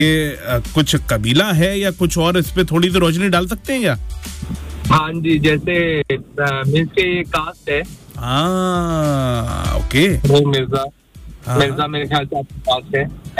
ये कुछ कबीला है या कुछ और, इस पे थोड़ी सी रोशनी डाल सकते हैं क्या? हाँ जी, जैसे मीन्स के ये कास्ट है। ओके। मिर्जा मेरे ख्याल से आपके पास है।